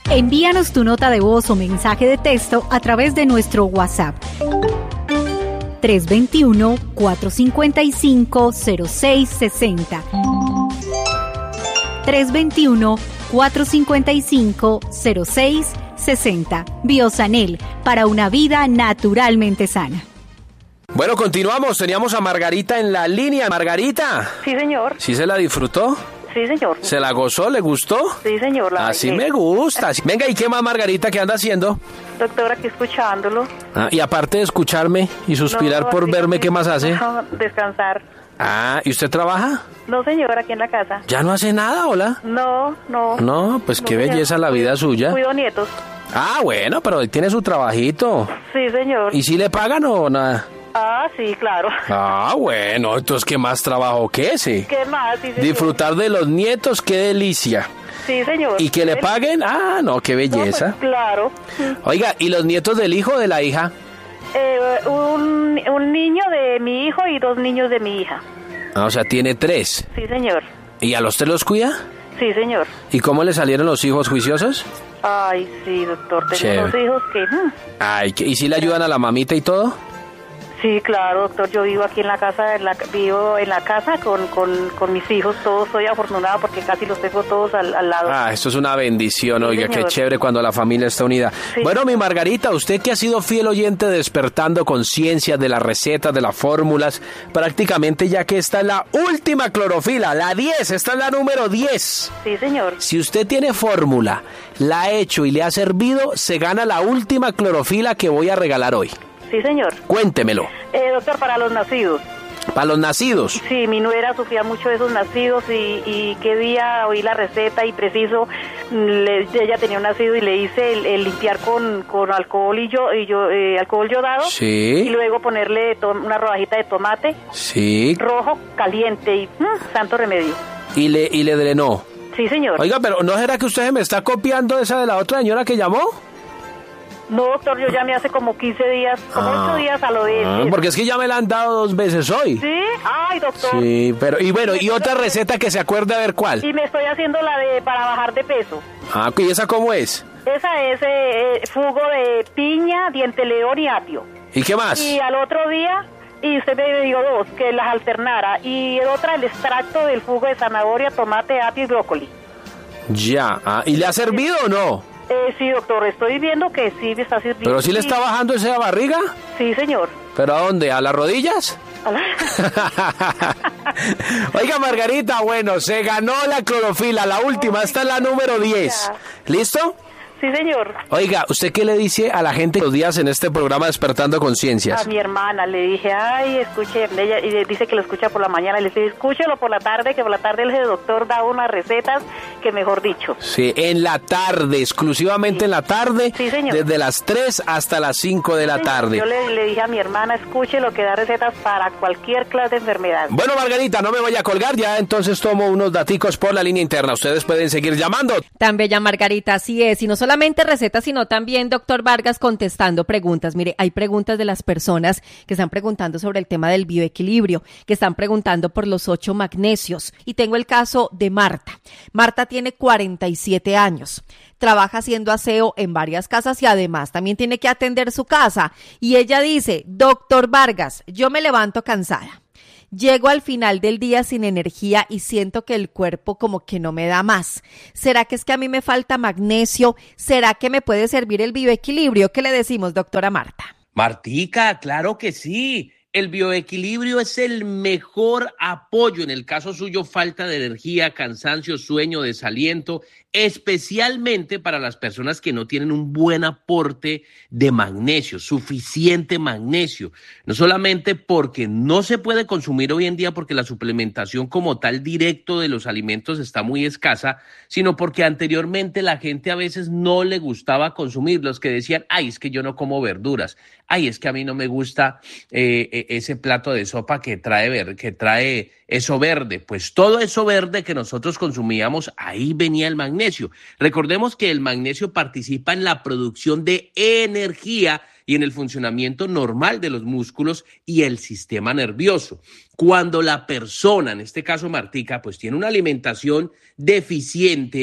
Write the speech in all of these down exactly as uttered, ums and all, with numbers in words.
Envíanos tu nota de voz o mensaje de texto a través de nuestro WhatsApp tres dos uno, cuatro cinco cinco, cero seis seis cero. tres dos uno, cuatro cinco cinco, cero seis seis cero. Biosanel, para una vida naturalmente sana. Bueno, continuamos. Teníamos a Margarita en la línea. Margarita. Sí, señor. ¿Sí se la disfrutó? Sí, señor. ¿Se la gozó? ¿Le gustó? Sí, señor. La Así bailé. me gusta. Venga, ¿y qué más, Margarita? ¿Qué anda haciendo? Doctor, aquí escuchándolo. Ah, y aparte de escucharme y suspirar No, por así verme, no, ¿qué más hace? no, descansar. Ah, ¿y usted trabaja? No, señor, aquí en la casa. ¿Ya no hace nada, hola? No, no. No, pues No, qué señor. belleza la vida suya. Cuido nietos. Ah, bueno, pero él tiene su trabajito. Sí, señor. ¿Y si le pagan o nada? Ah, sí, claro. Ah, bueno, entonces qué más trabajo que ese. ¿Qué más? Sí, señor. Disfrutar de los nietos, qué delicia. Sí, señor. ¿Y que le paguen? Ah, no, qué No, belleza. pues, claro. Oiga, ¿y los nietos del hijo o de la hija? Eh, un, un niño de mi hijo y dos niños de mi hija. Ah, o sea, tiene tres. Sí, señor. ¿Y a los tres los cuida? Sí, señor. ¿Y cómo le salieron los hijos juiciosos? Ay, sí, doctor. Tengo Chévere. unos hijos que... hmm, Ay, ¿y si le ayudan a la mamita y todo? Sí, claro, doctor. Yo vivo aquí en la casa, en la, vivo en la casa con, con, con mis hijos. Todos soy afortunada porque casi los tengo todos al, al lado. Ah, esto es una bendición, Sí, oiga, qué señor. chévere cuando la familia está unida. Sí. Bueno, mi Margarita, usted que ha sido fiel oyente de Despertando Conciencia, de las recetas, de las fórmulas, prácticamente ya que esta es la última clorofila, la diez, esta es la número diez. Sí, señor. Si usted tiene fórmula, la ha hecho y le ha servido, se gana la última clorofila que voy a regalar hoy. Sí, señor. Cuéntemelo. Eh, doctor, para los nacidos. Para los nacidos. Sí, mi nuera sufría mucho de esos nacidos y, y qué día oí la receta y preciso, le, ella tenía un nacido y le hice el, el limpiar con, con alcohol y yo, y yo eh, alcohol yodado. Sí. Y luego ponerle to- una rodajita de tomate Sí. rojo, caliente y mm, santo remedio. Y le, y le drenó. Sí, señor. Oiga, pero ¿no será que usted se me está copiando esa de la otra señora que llamó? No, doctor, yo llamé hace como quince días, como Ah. ocho días a lo de Ah, él. porque es que ya me la han dado dos veces hoy. ¿Sí? Ay, doctor. Sí, pero y bueno, y otra receta que se acuerde a ver cuál. Y me estoy haciendo la de para bajar de peso. Ah, ¿y esa cómo es? Esa es eh, eh, jugo de piña, diente león y apio. ¿Y qué más? Y al otro día, y usted me dio dos, que las alternara. Y el otra, el extracto del jugo de zanahoria, tomate, apio y brócoli. Ya, ah, ¿y le ha servido o no? Eh, sí, doctor, estoy viendo que sí me está sirviendo. ¿Pero sí le está bajando esa barriga? Sí, señor. ¿Pero a dónde? ¿A las rodillas? A la- Oiga, Margarita, bueno, se ganó la clorofila, la última, esta es la número diez. ¿Listo? Sí, señor. Oiga, ¿usted qué le dice a la gente los días en este programa Despertando A Conciencias? mi hermana le dije, ay, escuche, ella y le dice que lo escucha por la mañana, le dije, escúchelo por la tarde, que por la tarde el doctor da unas recetas que mejor dicho. Sí, en la tarde, exclusivamente Sí. en la tarde, Sí, señor. desde las tres hasta las cinco de la Señor, tarde. Yo le, le dije a mi hermana, escuche lo que da recetas para cualquier clase de enfermedad. Bueno, Margarita, no me voy a colgar, ya entonces tomo unos daticos por la línea interna. Ustedes pueden seguir llamando. Tan bella Margarita, así es. Y no solamente recetas, sino también doctor Vargas contestando preguntas. Mire, hay preguntas de las personas que están preguntando sobre el tema del bioequilibrio, que están preguntando por los ocho magnesios. Y tengo el caso de Marta. Marta tiene cuarenta y siete años. Trabaja haciendo aseo en varias casas y además también tiene que atender su casa. Y ella dice, doctor Vargas, yo me levanto cansada. Llego al final del día sin energía y siento que el cuerpo como que no me da más. ¿Será que es que a mí me falta magnesio? ¿Será que me puede servir el bioequilibrio? ¿Qué le decimos, doctora Marta? Martica, claro que sí. El bioequilibrio es el mejor apoyo. En el caso suyo, falta de energía, cansancio, sueño, desaliento, especialmente para las personas que no tienen un buen aporte de magnesio, suficiente magnesio. No solamente porque no se puede consumir hoy en día porque la suplementación como tal directo de los alimentos está muy escasa, sino porque anteriormente la gente a veces no le gustaba consumir. Los que decían, ay, es que yo no como verduras, ay, es que a mí no me gusta eh, ese plato de sopa que trae, ver, que trae eso verde. Pues todo eso verde que nosotros consumíamos, ahí venía el magnesio. Recordemos que el magnesio participa en la producción de energía y en el funcionamiento normal de los músculos y el sistema nervioso. Cuando la persona, en este caso Martica, pues tiene una alimentación deficiente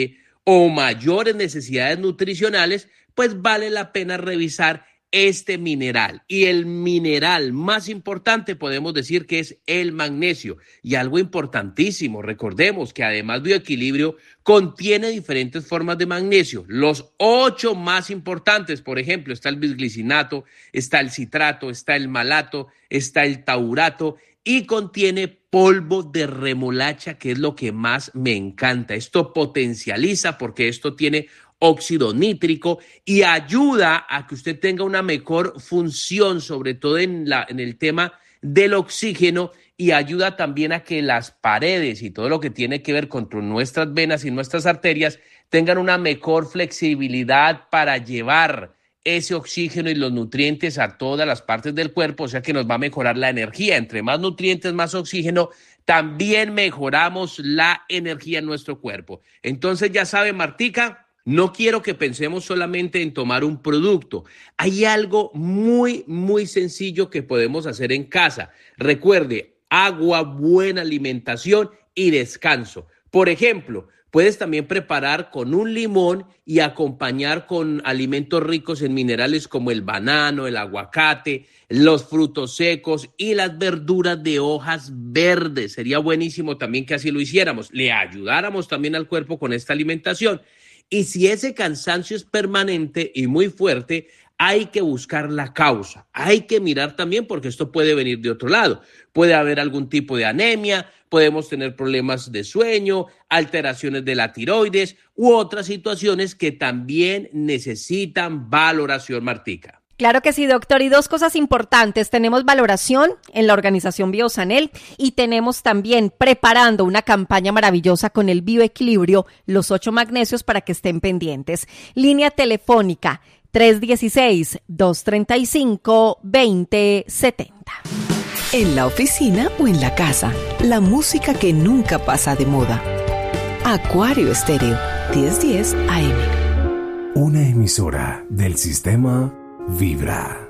o mayores necesidades nutricionales, pues vale la pena revisar este mineral. Y el mineral más importante podemos decir que es el magnesio. Y algo importantísimo, recordemos que además Bioequilibrio contiene diferentes formas de magnesio. Los ocho más importantes, por ejemplo, está el bisglicinato, está el citrato, está el malato, está el taurato y contiene polvo de remolacha, que es lo que más me encanta. Esto potencializa porque esto tiene óxido nítrico y ayuda a que usted tenga una mejor función, sobre todo en, la, en el tema del oxígeno, y ayuda también a que las paredes y todo lo que tiene que ver con nuestras venas y nuestras arterias tengan una mejor flexibilidad para llevar ese oxígeno y los nutrientes a todas las partes del cuerpo, o sea que nos va a mejorar la energía. Entre más nutrientes, más oxígeno, también mejoramos la energía en nuestro cuerpo. Entonces ya sabe, Martica, no quiero que pensemos solamente en tomar un producto. Hay algo muy, muy sencillo que podemos hacer en casa. Recuerde, agua, buena alimentación y descanso. Por ejemplo, puedes también preparar con un limón y acompañar con alimentos ricos en minerales como el banano, el aguacate, los frutos secos y las verduras de hojas verdes. Sería buenísimo también que así lo hiciéramos. Le ayudáramos también al cuerpo con esta alimentación. Y si ese cansancio es permanente y muy fuerte, hay que buscar la causa. Hay que mirar también porque esto puede venir de otro lado. Puede haber algún tipo de anemia, podemos tener problemas de sueño, alteraciones de la tiroides u otras situaciones que también necesitan valoración, Martica. Claro que sí, doctor. Y dos cosas importantes. Tenemos valoración en la organización Biosanel y tenemos también preparando una campaña maravillosa con el Bioequilibrio, los ocho magnesios para que estén pendientes. Línea telefónica tres uno seis, dos tres cinco, dos cero siete cero. En la oficina o en la casa, la música que nunca pasa de moda. Acuario Estéreo, diez diez A M. Una emisora del sistema Vibra.